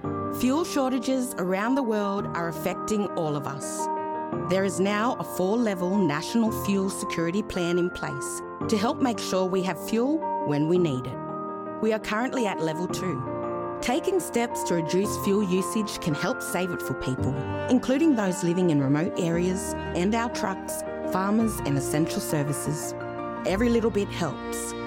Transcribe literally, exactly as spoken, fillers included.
Fuel shortages around the world are affecting all of us. There is now a four-level national fuel security plan in place to help make sure we have fuel when we need it. We are currently at level two. Taking steps to reduce fuel usage can help save it for people, including those living in remote areas and our trucks, farmers and essential services. Every little bit helps.